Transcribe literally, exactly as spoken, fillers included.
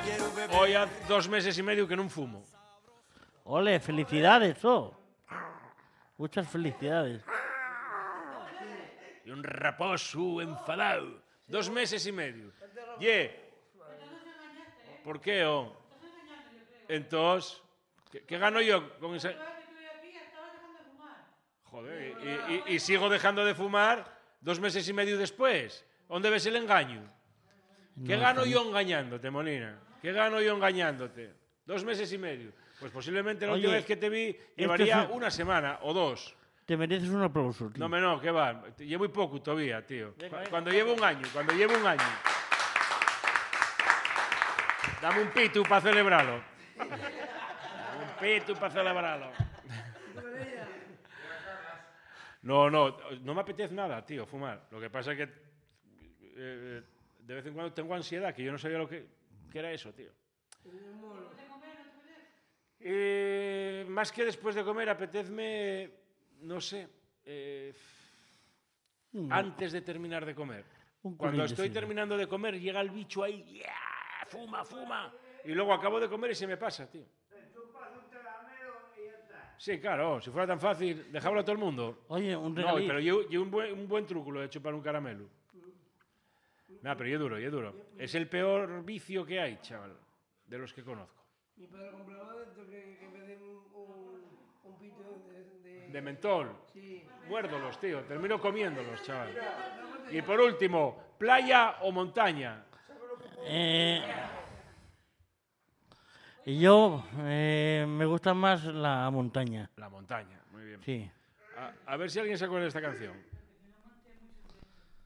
Hoy hace dos meses y medio que non fumo. Ole, felicidades, oh. Muchas felicidades. E un raposo enfadado. Dos meses y medio. Ye. ¿Por qué, oh? Entonces, ¿qué, qué gano yo con esa...? Joder, y, y, y sigo dejando de fumar dos meses y medio después. ¿Dónde ves el engaño? ¿Qué No, gano está yo engañándote, Molina? ¿Qué gano yo engañándote? Dos meses y medio. Pues posiblemente la Oye, última vez que te vi llevaría es- una semana o dos. Te mereces un aplauso, tío. No, me no, que va. Llevo poco todavía, tío. Venga, venga, Cuando venga. llevo un año, cuando llevo un año. Dame un pitu para celebrarlo. Dame un pitu para celebrarlo. No, no, no me apetece nada, tío, fumar. Lo que pasa es que eh, de vez en cuando tengo ansiedad, que yo no sabía lo que, que era eso, tío. Eh, más que después de comer, apetezme, no sé, eh, Un- antes de terminar de comer. Un Cuando culín de estoy sidra. terminando de comer, llega el bicho ahí, ¡yeah! Fuma, fuma. Y luego acabo de comer y se me pasa, tío. Sí, claro, si fuera tan fácil, dejarlo a todo el mundo. Oye, un No, regalito. pero yo, yo un, buen, un buen truco lo he hecho para un caramelo. No, pero yo duro, yo duro. Es el peor vicio que hay, chaval, de los que conozco. Mi padre compraba de esto que, que me den un, un, un pito de, de... De mentol. Sí. Muérdolos, tío. Termino comiéndolos, chaval. Y por último, playa o montaña. Eh, yo eh, me gusta más la montaña. La montaña, muy bien. Sí. A, a ver si alguien se acuerda de esta canción.